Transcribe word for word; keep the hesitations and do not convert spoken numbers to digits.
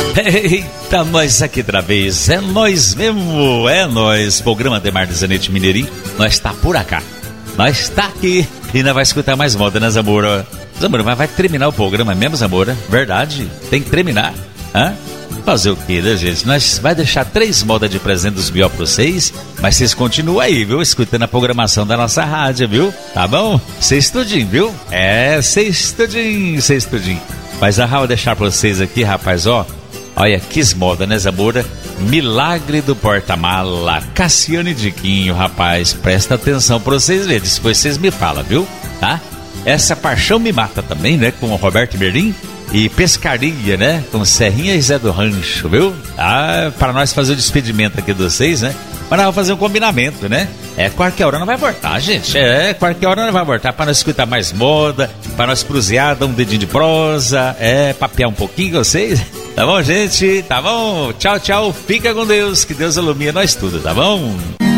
Eita, nós aqui outra vez, é nós mesmo, é nós. Programa Demar Zanetti Mineirinho, nós tá por acá, nós tá aqui e ainda vai escutar mais moda, né, Zamora? Zamora, mas vai terminar o programa mesmo, Zamora? Verdade, tem que terminar, hã? Fazer o que, né, gente? Nós vai deixar três modas de presente dos B O pra vocês, mas vocês continuam aí, viu? Escutando a programação da nossa rádio, viu? Tá bom? Vocês estudinho, viu? É, vocês estudinho, vocês estudinho. Mas a Raul deixar pra vocês aqui, rapaz, ó. Olha, que moda, né, Zamora? Milagre do Porta-Mala, Cassiano e Diquinho, rapaz. Presta atenção pra vocês verem, depois vocês me falam, viu? Tá? Essa Paixão Me Mata também, né? Com o Roberto Berlim. E Pescaria, né? Com Serrinha e Zé do Rancho, viu? Ah, para nós fazer o despedimento aqui de vocês, né? Mas nós vamos fazer um combinamento, né? É, qualquer hora não vai voltar, gente. É, qualquer hora não vai voltar. Para nós escutar mais moda, para nós cruzear, dar um dedinho de prosa, é, papear um pouquinho com vocês. Tá bom, gente? Tá bom? Tchau, tchau. Fica com Deus. Que Deus ilumine nós tudo, tá bom?